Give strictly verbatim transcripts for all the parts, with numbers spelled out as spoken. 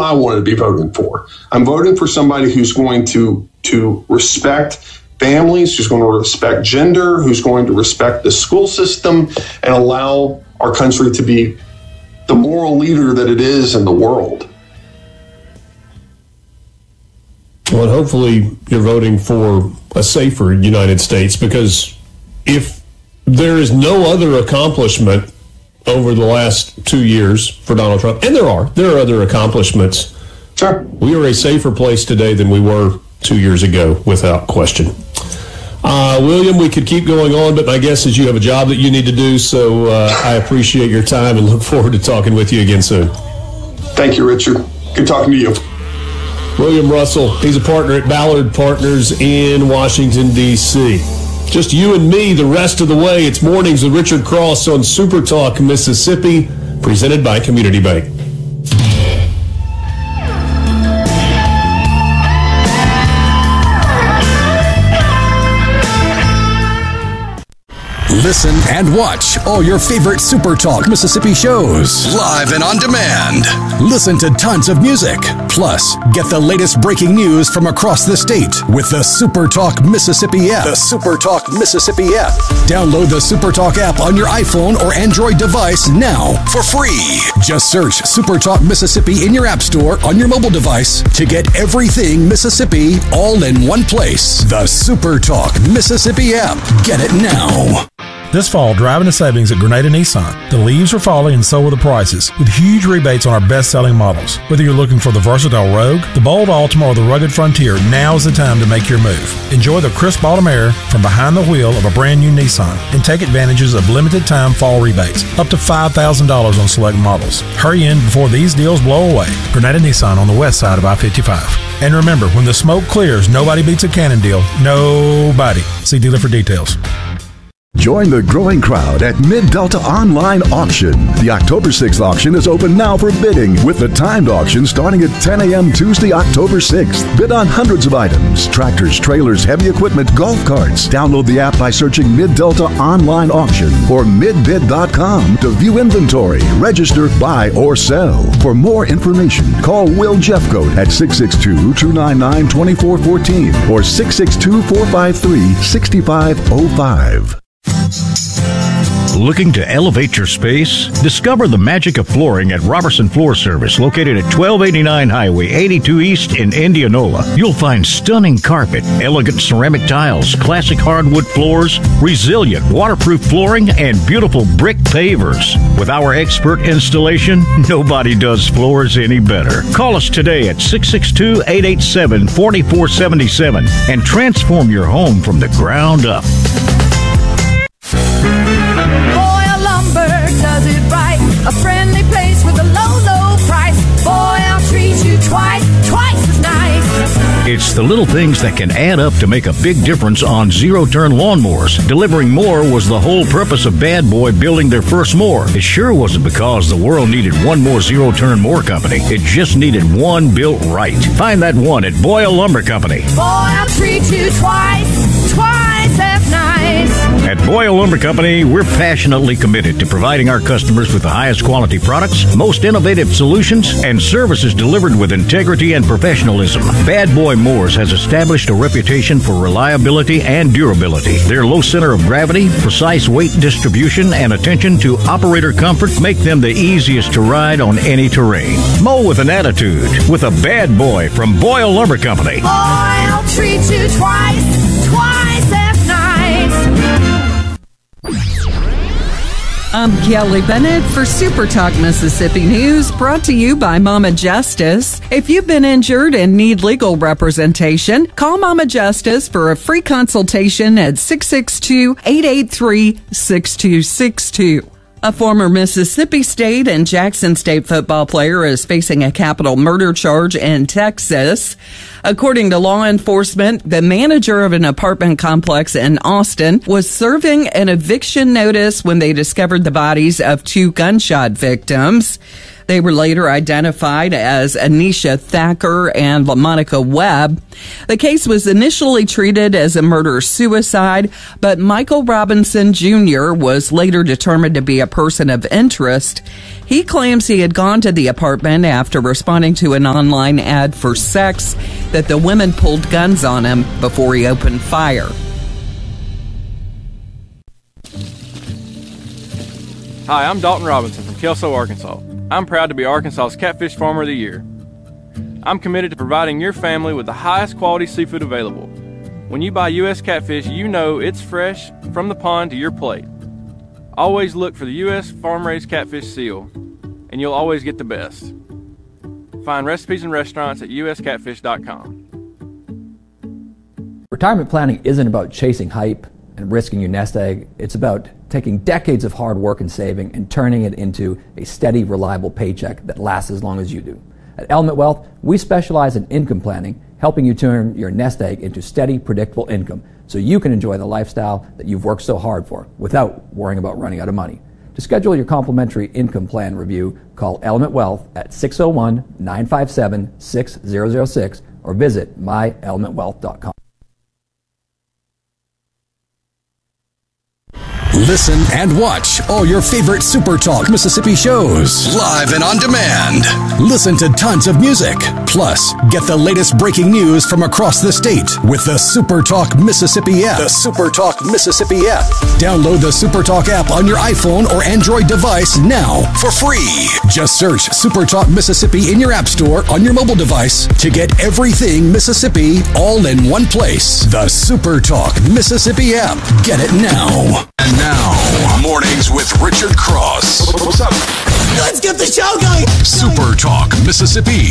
I wanted to be voting for. I'm voting for somebody who's going to to respect families, who's going to respect gender, who's going to respect the school system, and allow our country to be the moral leader that it is in the world. Well, hopefully you're voting for a safer United States, because if there is no other accomplishment over the last two years for Donald Trump, and there are, there are other accomplishments. Sure. We are a safer place today than we were two years ago, without question. Uh, William, we could keep going on, but my guess is you have a job that you need to do, so uh, I appreciate your time and look forward to talking with you again soon. Thank you, Richard. Good talking to you. William Russell, he's a partner at Ballard Partners in Washington, D C Just you and me the rest of the way. It's Mornings with Richard Cross on Super Talk Mississippi, presented by Community Bank. Listen and watch all your favorite Super Talk Mississippi shows live and on demand. Listen to tons of music. Plus, get the latest breaking news from across the state with the Super Talk Mississippi app. The Super Talk Mississippi app. Download the Super Talk app on your iPhone or Android device now for free. Just search Super Talk Mississippi in your app store on your mobile device to get everything Mississippi all in one place. The Super Talk Mississippi app. Get it now. This fall, driving the savings at Grenada Nissan. The leaves are falling and so will the prices, with huge rebates on our best-selling models. Whether you're looking for the versatile Rogue, the bold Altima, or the rugged Frontier, now's the time to make your move. Enjoy the crisp autumn air from behind the wheel of a brand new Nissan and take advantages of limited-time fall rebates, up to five thousand dollars on select models. Hurry in before these deals blow away. Grenada Nissan on the west side of I fifty-five. And remember, when the smoke clears, nobody beats a Cannon deal. Nobody. See dealer for details. Join the growing crowd at Mid-Delta Online Auction. The October sixth auction is open now for bidding, with the timed auction starting at ten a.m. Tuesday, October sixth. Bid on hundreds of items: tractors, trailers, heavy equipment, golf carts. Download the app by searching Mid-Delta Online Auction or midbid dot com to view inventory, register, buy, or sell. For more information, call Will Jeffcoat at six six two, two nine nine, two four one four or six six two, four five three, six five zero five. Looking to elevate your space? Discover the magic of flooring at Robertson Floor Service, located at twelve eighty-nine Highway eighty-two East in Indianola. You'll find stunning carpet, elegant ceramic tiles, classic hardwood floors, resilient waterproof flooring, and beautiful brick pavers. With our expert installation, nobody does floors any better. Call us today at six six two, eight eight seven, four four seven seven and transform your home from the ground up. Boyle Lumber does it right. A friendly place with a low, low price. Boyle treats you twice, twice as nice. It's the little things that can add up to make a big difference on zero-turn lawnmowers. Delivering more was the whole purpose of Bad Boy building their first mower. It sure wasn't because the world needed one more zero-turn mower company. It just needed one built right. Find that one at Boyle Lumber Company. Boyle treats you twice, twice as nice. At Boyle Lumber Company, we're passionately committed to providing our customers with the highest quality products, most innovative solutions, and services delivered with integrity and professionalism. Bad Boy Mowers has established a reputation for reliability and durability. Their low center of gravity, precise weight distribution, and attention to operator comfort make them the easiest to ride on any terrain. Mow with an attitude with a Bad Boy from Boyle Lumber Company. Boyle treats you twice, twice as nice. I'm Kelly Bennett for Super Talk Mississippi News, brought to you by Mama Justice. If you've been injured and need legal representation, call Mama Justice for a free consultation at six six two, eight eight three, six two six two. A former Mississippi State and Jackson State football player is facing a capital murder charge in Texas. According to law enforcement, the manager of an apartment complex in Austin was serving an eviction notice when they discovered the bodies of two gunshot victims. They were later identified as Anisha Thacker and LaMonica Webb. The case was initially treated as a murder-suicide, but Michael Robinson Junior was later determined to be a person of interest. He claims he had gone to the apartment after responding to an online ad for sex, that the women pulled guns on him before he opened fire. Hi, I'm Dalton Robinson from Kelso, Arkansas. I'm proud to be Arkansas's Catfish Farmer of the Year. I'm committed to providing your family with the highest quality seafood available. When you buy U S catfish, you know it's fresh from the pond to your plate. Always look for the U S farm-raised catfish seal, and you'll always get the best. Find recipes and restaurants at u s catfish dot com. Retirement planning isn't about chasing hype and risking your nest egg. It's about taking decades of hard work and saving and turning it into a steady, reliable paycheck that lasts as long as you do. At Element Wealth, we specialize in income planning, helping you turn your nest egg into steady, predictable income so you can enjoy the lifestyle that you've worked so hard for without worrying about running out of money. To schedule your complimentary income plan review, call Element Wealth at six oh one, nine five seven, six zero zero six or visit my element wealth dot com. Listen and watch all your favorite Super Talk Mississippi shows live and on demand. Listen to tons of music. Plus, get the latest breaking news from across the state with the Super Talk Mississippi app. The Super Talk Mississippi app. Download the Super Talk app on your iPhone or Android device now for free. Just search Super Talk Mississippi in your app store on your mobile device to get everything Mississippi all in one place. The Super Talk Mississippi app. Get it now. And now, Mornings with Richard Cross. What's up? Let's get the show going. Super Talk Mississippi.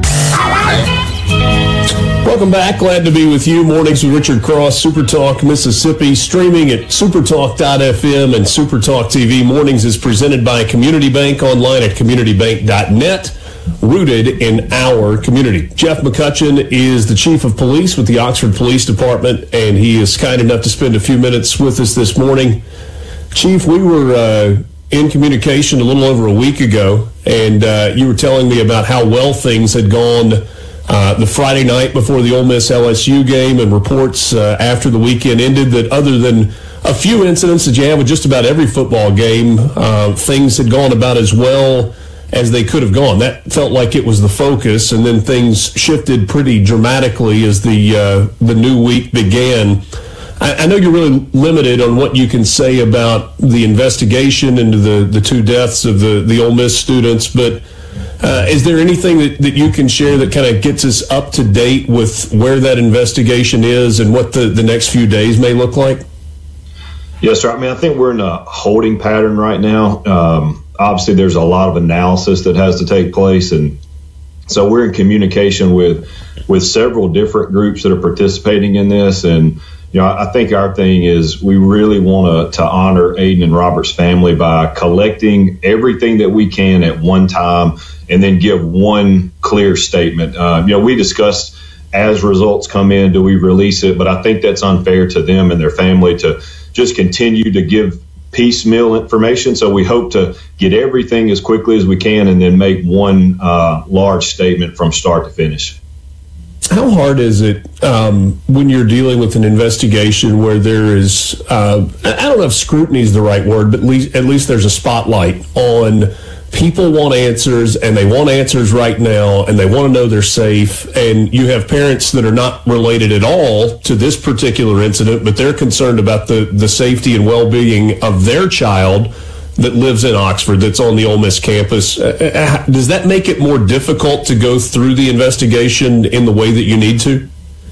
Welcome back. Glad to be with you. Mornings with Richard Cross, Super Talk Mississippi, streaming at supertalk dot f m and Supertalk T V. Mornings is presented by Community Bank, online at community bank dot net, rooted in our community. Jeff McCutcheon is the Chief of Police with the Oxford Police Department, and he is kind enough to spend a few minutes with us this morning. Chief, we were uh, in communication a little over a week ago, and uh, you were telling me about how well things had gone uh, the Friday night before the Ole Miss L S U game, and reports uh, after the weekend ended that other than a few incidents that you have with just about every football game, uh, things had gone about as well as they could have gone. That felt like it was the focus, and then things shifted pretty dramatically as the uh, the new week began. I, I know you're really limited on what you can say about the investigation into the, the two deaths of the, the Ole Miss students, but uh, is there anything that, that you can share that kind of gets us up to date with where that investigation is and what the, the next few days may look like? Yes, sir. I mean, I think we're in a holding pattern right now. Um, obviously, there's a lot of analysis that has to take place, and so we're in communication with with several different groups that are participating in this. And you know, I think our thing is we really want to to honor Aiden and Robert's family by collecting everything that we can at one time, and then give one clear statement. Uh, you know, we discussed as results come in, do we release it? But I think that's unfair to them and their family to just continue to give piecemeal information. So we hope to get everything as quickly as we can and then make one uh, large statement from start to finish. How hard is it um, when you're dealing with an investigation where there is, uh, I don't know if scrutiny is the right word, but at least, at least there's a spotlight on people want answers, and they want answers right now, and they want to know they're safe, and you have parents that are not related at all to this particular incident, but they're concerned about the, the safety and well-being of their child that lives in Oxford, that's on the Ole Miss campus. Uh, does that make it more difficult to go through the investigation in the way that you need to?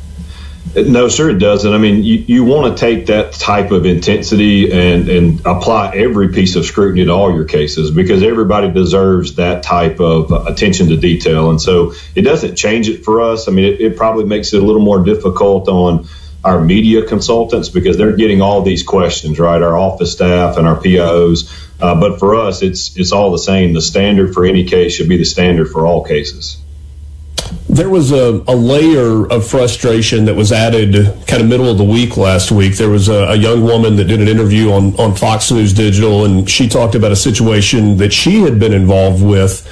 No, sir, it doesn't. I mean, you, you want to take that type of intensity and, and apply every piece of scrutiny to all your cases, because everybody deserves that type of attention to detail. And so it doesn't change it for us. I mean, it, it probably makes it a little more difficult on our media consultants because they're getting all these questions, right? Our office staff and our P I Os. Uh, but for us, it's it's all the same. The standard for any case should be the standard for all cases. There was a, a layer of frustration that was added kind of middle of the week last week. There was a, a young woman that did an interview on, on Fox News Digital, and she talked about a situation that she had been involved with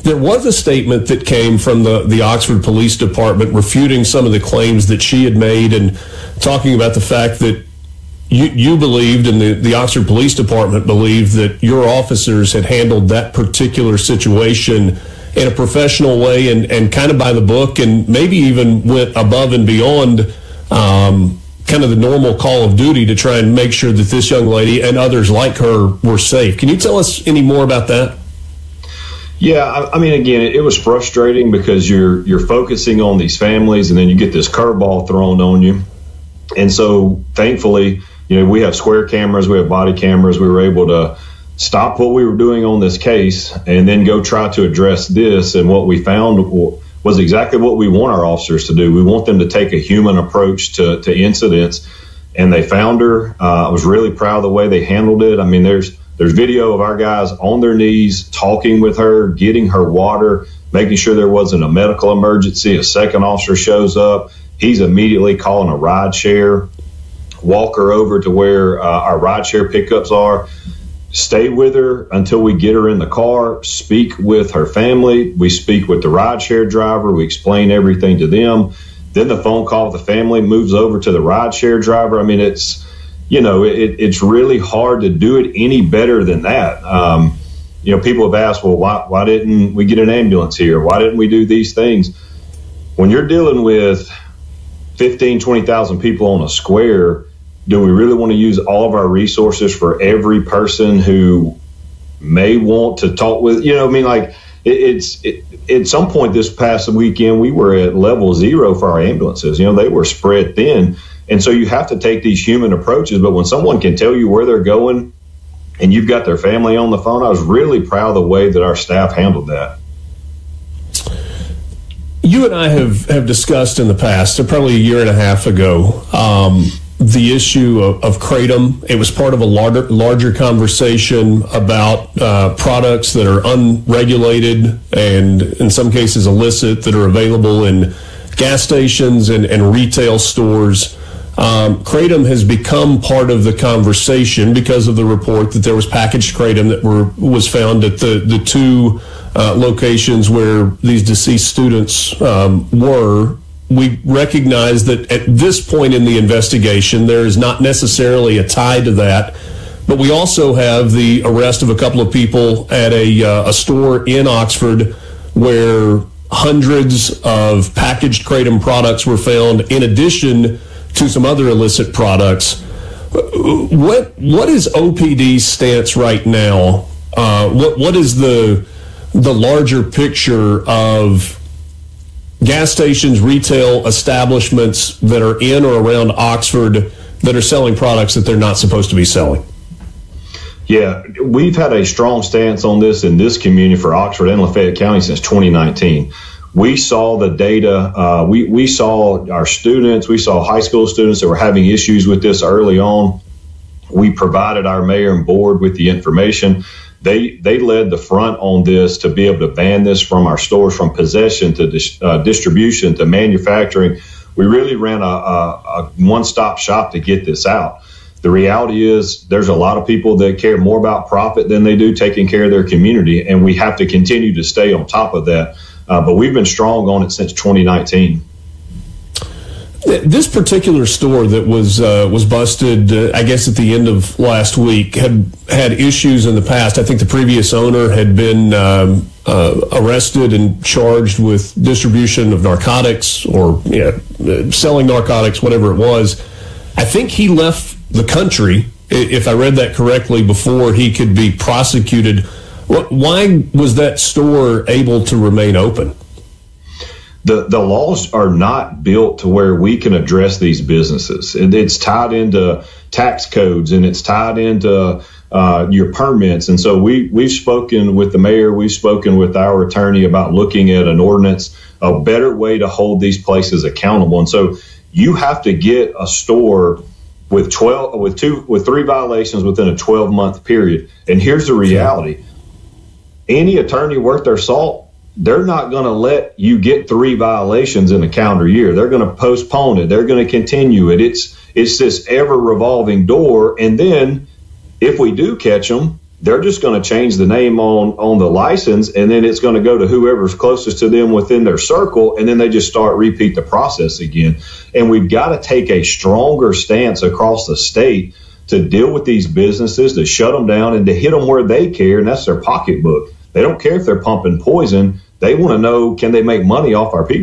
there was a statement that came from the, the Oxford Police Department refuting some of the claims that she had made and talking about the fact that you, you believed, and the, the Oxford Police Department believed, that your officers had handled that particular situation in a professional way and, and kind of by the book, and maybe even went above and beyond um, kind of the normal call of duty to try and make sure that this young lady and others like her were safe. Can you tell us any more about that? Yeah, I, I mean, again, it, it was frustrating because you're you're focusing on these families, and then you get this curveball thrown on you. And so, thankfully, you know, we have square cameras, we have body cameras. We were able to stop what we were doing on this case and then go try to address this. And what we found was exactly what we want our officers to do. We want them to take a human approach to, to incidents. And they found her. Uh, I was really proud of the way they handled it. I mean, there's there's video of our guys on their knees talking with her, getting her water, making sure there wasn't a medical emergency. A second officer shows up. He's immediately calling a ride share, walk her over to where uh, our ride share pickups are, stay with her until we get her in the car, speak with her family. We speak with the ride share driver. We explain everything to them. Then the phone call with the family moves over to the ride share driver. I mean, it's, you know, it, it's really hard to do it any better than that. Um, you know, people have asked, well, why, why didn't we get an ambulance here? Why didn't we do these things? When you're dealing with fifteen, twenty thousand people on a square, do we really want to use all of our resources for every person who may want to talk with, you know, I mean, like it, it's it, at some point this past weekend, we were at level zero for our ambulances. You know, they were spread thin. And so you have to take these human approaches. But when someone can tell you where they're going and you've got their family on the phone, I was really proud of the way that our staff handled that. You and I have, have discussed in the past, probably a year and a half ago, um, the issue of, of kratom. It was part of a larger, larger conversation about uh, products that are unregulated and in some cases illicit that are available in gas stations and, and retail stores. Um, kratom has become part of the conversation because of the report that there was packaged kratom that were was found at the, the two uh, locations where these deceased students um, were. We recognize that at this point in the investigation, there is not necessarily a tie to that, but we also have the arrest of a couple of people at a, uh, a store in Oxford where hundreds of packaged kratom products were found in addition to some other illicit products. What what is O P D's stance right now? Uh, what what is the the larger picture of gas stations, retail establishments that are in or around Oxford that are selling products that they're not supposed to be selling? Yeah, we've had a strong stance on this in this community for Oxford and Lafayette County since twenty nineteen. We saw the data. Uh, we, we saw our students. We saw high school students that were having issues with this early on. We provided our mayor and board with the information. They they led the front on this to be able to ban this from our stores, from possession to dis, uh, distribution to manufacturing. We really ran a, a, a one-stop shop to get this out. The reality is there's a lot of people that care more about profit than they do taking care of their community, and we have to continue to stay on top of that. Uh, but we've been strong on it since twenty nineteen. This particular store that was uh, was busted, uh, I guess, at the end of last week, had had issues in the past. I think the previous owner had been um, uh, arrested and charged with distribution of narcotics or you know, selling narcotics, whatever it was. I think he left the country, if I read that correctly, before he could be prosecuted. Why was that store able to remain open? The the laws are not built to where we can address these businesses. It, it's tied into tax codes and it's tied into uh, your permits. And so we, we've spoken with the mayor, we've spoken with our attorney about looking at an ordinance, a better way to hold these places accountable. And so you have to get a store with twelve with two with three violations within a twelve month period. And here's the reality. Any attorney worth their salt, they're not going to let you get three violations in a calendar year. They're going to postpone it. They're going to continue it. It's it's this ever revolving door. And then if we do catch them, they're just going to change the name on, on the license, and then it's going to go to whoever's closest to them within their circle, and then they just start repeat the process again. And we've got to take a stronger stance across the state to deal with these businesses, to shut them down, and to hit them where they care, and that's their pocketbook. They don't care if they're pumping poison. They want to know, can they make money off our people?